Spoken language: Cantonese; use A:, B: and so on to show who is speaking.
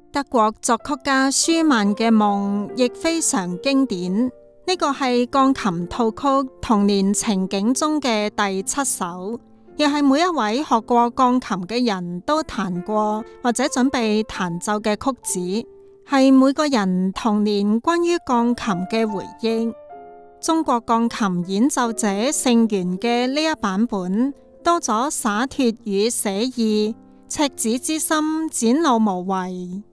A: 德國作曲家舒曼嘅夢亦非常經典，呢個係鋼琴套曲童年情景中嘅第7首，亦係每一位學過鋼琴嘅人都彈過或者準備彈奏嘅曲子，係每個人童年關於鋼琴嘅回憶。中國鋼琴演奏者盛元嘅呢一版本多咗灑脫與寫意，赤子之心展露無遺。